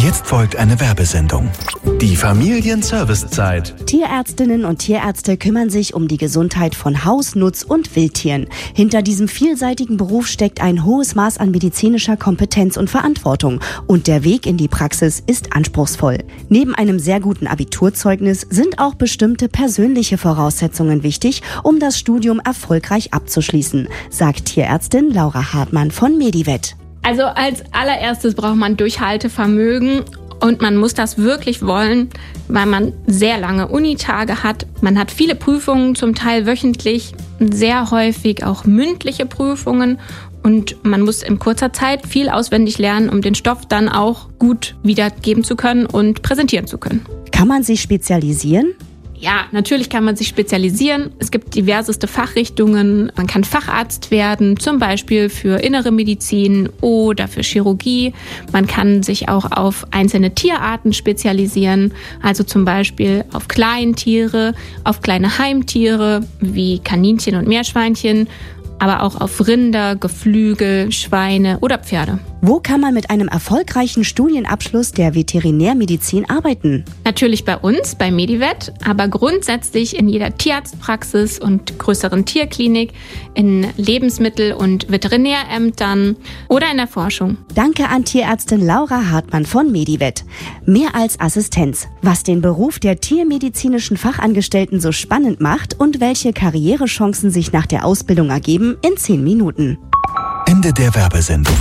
Jetzt folgt eine Werbesendung. Die Familienservicezeit. Tierärztinnen und Tierärzte kümmern sich um die Gesundheit von Haus-, Nutz- und Wildtieren. Hinter diesem vielseitigen Beruf steckt ein hohes Maß an medizinischer Kompetenz und Verantwortung. Und der Weg in die Praxis ist anspruchsvoll. Neben einem sehr guten Abiturzeugnis sind auch bestimmte persönliche Voraussetzungen wichtig, um das Studium erfolgreich abzuschließen, sagt Tierärztin Laura Hartmann von Medivet. Also als allererstes braucht man Durchhaltevermögen und man muss das wirklich wollen, weil man sehr lange Unitage hat. Man hat viele Prüfungen, zum Teil wöchentlich, sehr häufig auch mündliche Prüfungen und man muss in kurzer Zeit viel auswendig lernen, um den Stoff dann auch gut wiedergeben zu können und präsentieren zu können. Kann man sich spezialisieren? Ja, natürlich kann man sich spezialisieren. Es gibt diverseste Fachrichtungen. Man kann Facharzt werden, zum Beispiel für innere Medizin oder für Chirurgie. Man kann sich auch auf einzelne Tierarten spezialisieren, also zum Beispiel auf Kleintiere, auf kleine Heimtiere wie Kaninchen und Meerschweinchen, aber auch auf Rinder, Geflügel, Schweine oder Pferde. Wo kann man mit einem erfolgreichen Studienabschluss der Veterinärmedizin arbeiten? Natürlich bei uns, bei Medivet, aber grundsätzlich in jeder Tierarztpraxis und größeren Tierklinik, in Lebensmittel- und Veterinärämtern oder in der Forschung. Danke an Tierärztin Laura Hartmann von Medivet. Mehr als Assistenz, was den Beruf der tiermedizinischen Fachangestellten so spannend macht und welche Karrierechancen sich nach der Ausbildung ergeben, in 10 Minuten. Ende der Werbesendung.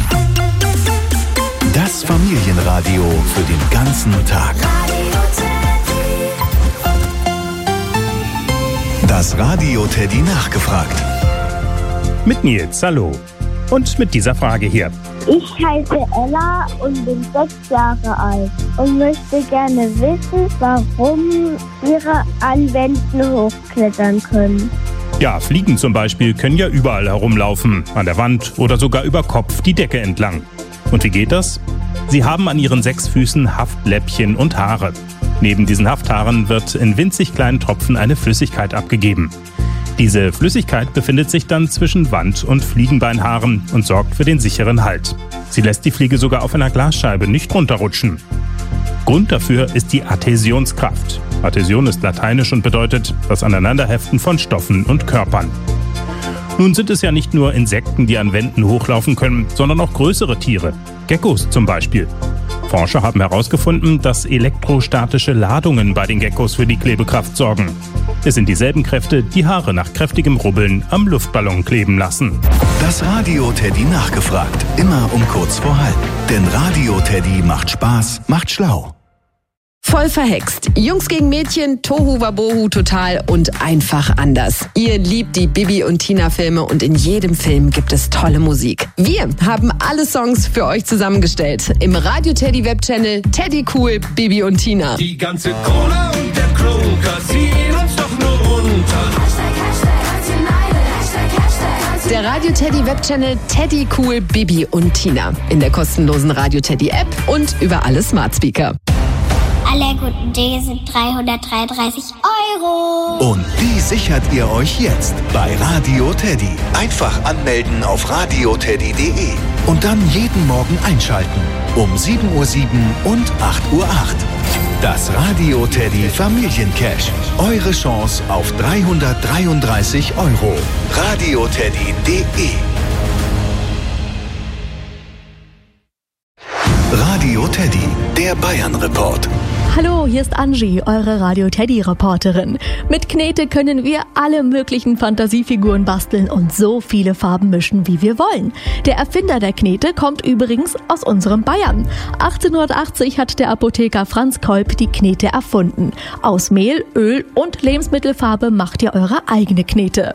Das Familienradio für den ganzen Tag. Das Radio Teddy nachgefragt. Mit Nils, hallo. Und mit dieser Frage hier. Ich heiße Ella und bin 6 Jahre alt und möchte gerne wissen, warum wir an Wänden hochklettern können. Ja, Fliegen zum Beispiel können ja überall herumlaufen, an der Wand oder sogar über Kopf die Decke entlang. Und wie geht das? Sie haben an ihren 6 Füßen Haftläppchen und Haare. Neben diesen Hafthaaren wird in winzig kleinen Tropfen eine Flüssigkeit abgegeben. Diese Flüssigkeit befindet sich dann zwischen Wand- und Fliegenbeinhaaren und sorgt für den sicheren Halt. Sie lässt die Fliege sogar auf einer Glasscheibe nicht runterrutschen. Grund dafür ist die Adhäsionskraft. Adhäsion ist lateinisch und bedeutet das Aneinanderheften von Stoffen und Körpern. Nun sind es ja nicht nur Insekten, die an Wänden hochlaufen können, sondern auch größere Tiere. Geckos zum Beispiel. Forscher haben herausgefunden, dass elektrostatische Ladungen bei den Geckos für die Klebekraft sorgen. Es sind dieselben Kräfte, die Haare nach kräftigem Rubbeln am Luftballon kleben lassen. Das Radio Teddy nachgefragt. Immer um kurz vor halb. Denn Radio Teddy macht Spaß, macht schlau. Voll verhext. Jungs gegen Mädchen, Tohu Wabohu total und einfach anders. Ihr liebt die Bibi und Tina Filme und in jedem Film gibt es tolle Musik. Wir haben alle Songs für euch zusammengestellt. Im Radio Teddy Webchannel Teddy Cool, Bibi und Tina. Die ganze Cola und der Klunker ziehen uns doch nur runter. Der Radio Teddy Webchannel Teddy Cool, Bibi und Tina. In der kostenlosen Radio Teddy App und über alle Smart Speaker. Alle guten Dinge sind 333 €. Und die sichert ihr euch jetzt bei Radio Teddy. Einfach anmelden auf radioteddy.de und dann jeden Morgen einschalten. Um 7:07 Uhr und 8:08 Uhr. Das Radio Teddy Familiencash. Eure Chance auf 333 €. radioteddy.de. Radio Teddy, der Bayern-Report. Hallo, hier ist Angie, eure Radio Teddy-Reporterin. Mit Knete können wir alle möglichen Fantasiefiguren basteln und so viele Farben mischen, wie wir wollen. Der Erfinder der Knete kommt übrigens aus unserem Bayern. 1880 hat der Apotheker Franz Kolb die Knete erfunden. Aus Mehl, Öl und Lebensmittelfarbe macht ihr eure eigene Knete.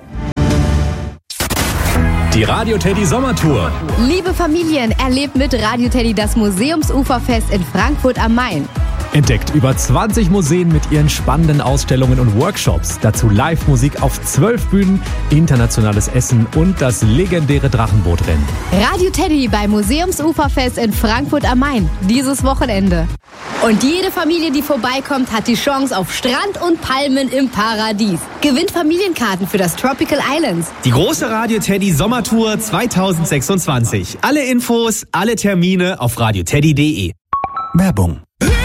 Die Radio Teddy Sommertour. Liebe Familien, erlebt mit Radio Teddy das Museumsuferfest in Frankfurt am Main. Entdeckt über 20 Museen mit ihren spannenden Ausstellungen und Workshops. Dazu Live-Musik auf 12 Bühnen, internationales Essen und das legendäre Drachenbootrennen. Radio Teddy beim Museumsuferfest in Frankfurt am Main. Dieses Wochenende. Und jede Familie, die vorbeikommt, hat die Chance auf Strand und Palmen im Paradies. Gewinnt Familienkarten für das Tropical Islands. Die große Radio Teddy Sommertour 2026. Alle Infos, alle Termine auf radioteddy.de. Werbung.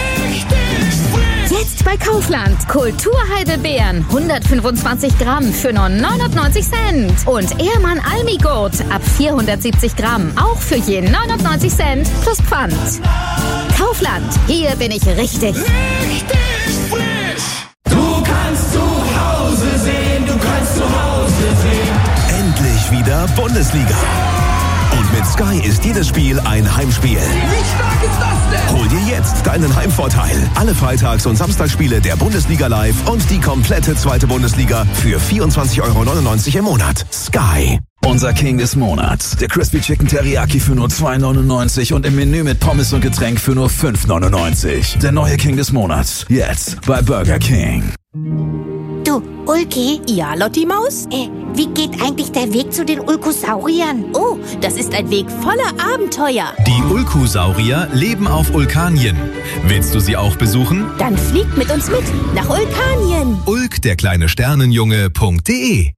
Jetzt bei Kaufland. Kulturheidelbeeren. 125 Gramm für nur 99 Cent. Und Ehrmann Almigurt ab 470 Gramm. Auch für je 99 Cent plus Pfand. Kaufland. Hier bin ich richtig. Richtig frisch. Du kannst zu Hause sehen, du kannst zu Hause sehen. Endlich wieder Bundesliga. Und mit Sky ist jedes Spiel ein Heimspiel. Wie stark ist das denn? Hol dir jetzt deinen Heimvorteil. Alle Freitags- und Samstagsspiele der Bundesliga live und die komplette zweite Bundesliga für 24,99 € im Monat. Sky. Unser King des Monats. Der Crispy Chicken Teriyaki für nur 2,99 € und im Menü mit Pommes und Getränk für nur 5,99 €. Der neue King des Monats. Jetzt bei Burger King. Du, Ulki? Ja, Lotti Maus? Wie geht eigentlich der Weg zu den Ulkosauriern? Oh, das ist ein Weg voller Abenteuer. Die Ulkosaurier leben auf Ulkanien. Willst du sie auch besuchen? Dann fliegt mit uns mit nach Ulkanien. Ulk, der kleine Sternenjunge.de.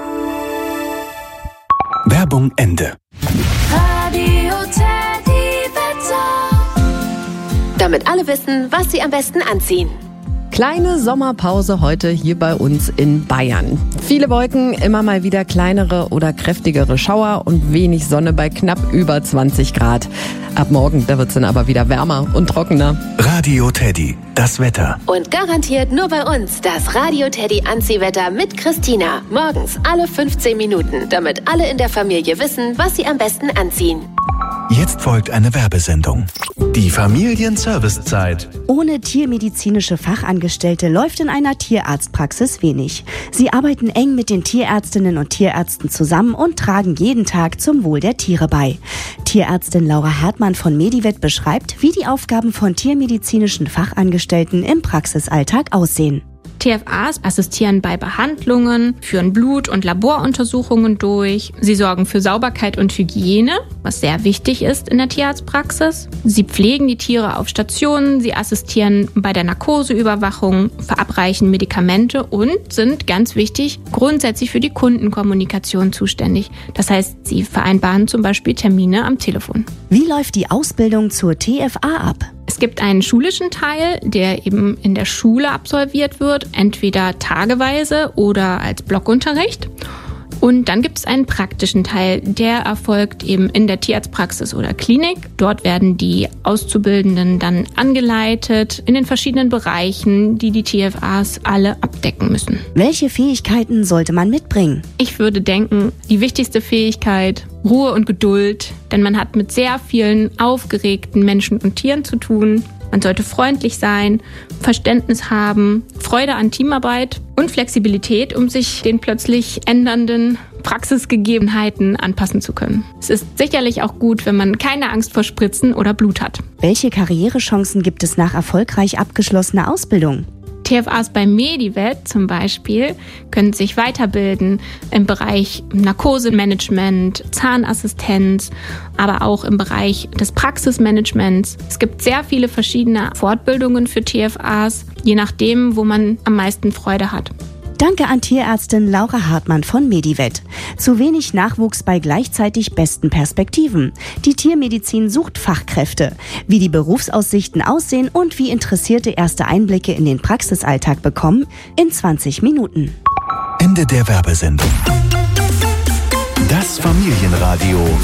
Werbung Ende. Radio Teddy Wetter. Damit alle wissen, was sie am besten anziehen. Kleine Sommerpause heute hier bei uns in Bayern. Viele Wolken, immer mal wieder kleinere oder kräftigere Schauer und wenig Sonne bei knapp über 20 Grad. Ab morgen, da wird's dann aber wieder wärmer und trockener. Radio Teddy, das Wetter. Und garantiert nur bei uns das Radio Teddy Anziehwetter mit Christina. Morgens alle 15 Minuten, damit alle in der Familie wissen, was sie am besten anziehen. Jetzt folgt eine Werbesendung. Die Familienservicezeit. Ohne tiermedizinische Fachangestellte läuft in einer Tierarztpraxis wenig. Sie arbeiten eng mit den Tierärztinnen und Tierärzten zusammen und tragen jeden Tag zum Wohl der Tiere bei. Tierärztin Laura Hartmann von Medivet beschreibt, wie die Aufgaben von tiermedizinischen Fachangestellten im Praxisalltag aussehen. TFAs assistieren bei Behandlungen, führen Blut- und Laboruntersuchungen durch. Sie sorgen für Sauberkeit und Hygiene, was sehr wichtig ist in der Tierarztpraxis. Sie pflegen die Tiere auf Stationen, sie assistieren bei der Narkoseüberwachung, verabreichen Medikamente und sind, ganz wichtig, grundsätzlich für die Kundenkommunikation zuständig. Das heißt, sie vereinbaren zum Beispiel Termine am Telefon. Wie läuft die Ausbildung zur TFA ab? Es gibt einen schulischen Teil, der eben in der Schule absolviert wird, entweder tageweise oder als Blockunterricht. Und dann gibt es einen praktischen Teil, der erfolgt eben in der Tierarztpraxis oder Klinik. Dort werden die Auszubildenden dann angeleitet in den verschiedenen Bereichen, die die TFAs alle abdecken müssen. Welche Fähigkeiten sollte man mitbringen? Ich würde denken, die wichtigste Fähigkeit, Ruhe und Geduld, denn man hat mit sehr vielen aufgeregten Menschen und Tieren zu tun. Man sollte freundlich sein, Verständnis haben, Freude an Teamarbeit und Flexibilität, um sich den plötzlich ändernden Praxisgegebenheiten anpassen zu können. Es ist sicherlich auch gut, wenn man keine Angst vor Spritzen oder Blut hat. Welche Karrierechancen gibt es nach erfolgreich abgeschlossener Ausbildung? TFAs bei Medivet zum Beispiel können sich weiterbilden im Bereich Narkosemanagement, Zahnassistenz, aber auch im Bereich des Praxismanagements. Es gibt sehr viele verschiedene Fortbildungen für TFAs, je nachdem, wo man am meisten Freude hat. Danke an Tierärztin Laura Hartmann von Medivet. Zu wenig Nachwuchs bei gleichzeitig besten Perspektiven. Die Tiermedizin sucht Fachkräfte. Wie die Berufsaussichten aussehen und wie Interessierte erste Einblicke in den Praxisalltag bekommen, in 20 Minuten. Ende der Werbesendung. Das Familienradio